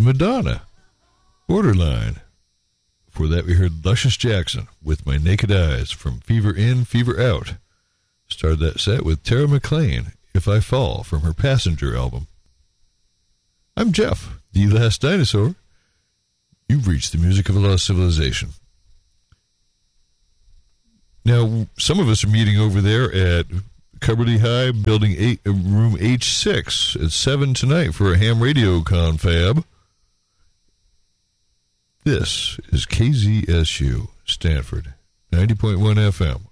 Madonna, Borderline. Before that, we heard Luscious Jackson with My Naked Eyes from Fever In, Fever Out. Started that set with Tara McLean, If I Fall, from her Passenger album. I'm Jeff, the last dinosaur. You've reached the music of a lost civilization. Now, some of us are meeting over there at Cubberley High, Building 8, Room H6 at 7 tonight for a ham radio confab. This is KZSU, Stanford, 90.1 FM.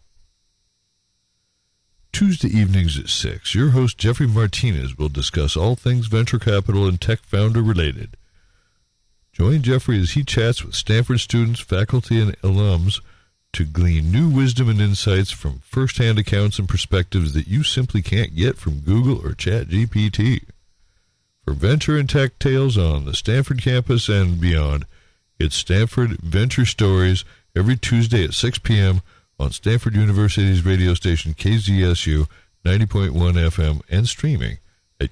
Tuesday evenings at 6, your host Jeffrey Martinez will discuss all things venture capital and tech founder related. Join Jeffrey as he chats with Stanford students, faculty, and alums to glean new wisdom and insights from first-hand accounts and perspectives that you simply can't get from Google or ChatGPT. For venture and tech tales on the Stanford campus and beyond, it's Stanford Venture Stories every Tuesday at 6 p.m. on Stanford University's radio station KZSU 90.1 FM and streaming at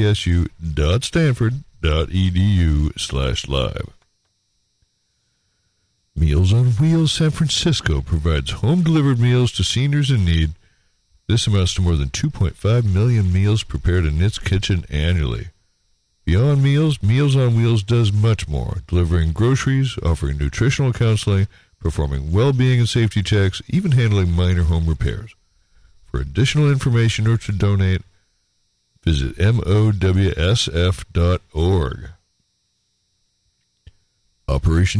kzsu.stanford.edu/live. Meals on Wheels San Francisco provides home-delivered meals to seniors in need. This amounts to more than 2.5 million meals prepared in its kitchen annually. Beyond meals, Meals on Wheels does much more, delivering groceries, offering nutritional counseling, performing well-being and safety checks, even handling minor home repairs. For additional information or to donate, visit mowsf.org. Operation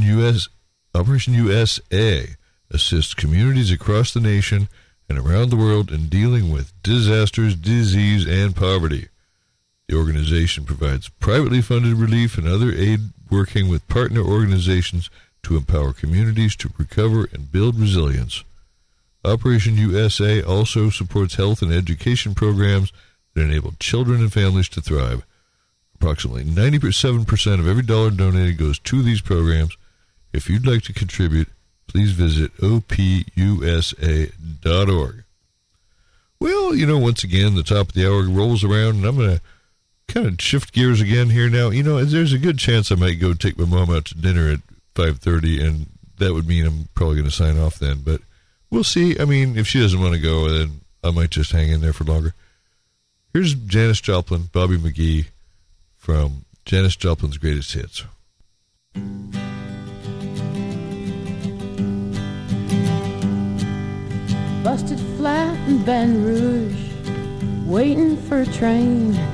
USA assists communities across the nation and around the world in dealing with disasters, disease, and poverty. The organization provides privately funded relief and other aid, working with partner organizations to empower communities to recover and build resilience. Operation USA also supports health and education programs that enable children and families to thrive. Approximately 97% of every dollar donated goes to these programs. If you'd like to contribute, please visit opusa.org. Well, once again, the top of the hour rolls around, and I'm going to kind of shift gears again here now. There's a good chance I might go take my mom out to dinner at 5:30, and that would mean I'm probably going to sign off then. But we'll see. I mean, if she doesn't want to go, then I might just hang in there for longer. Here's Janis Joplin, Bobby McGee, from Janis Joplin's Greatest Hits. Busted flat in Baton Rouge, waiting for a train.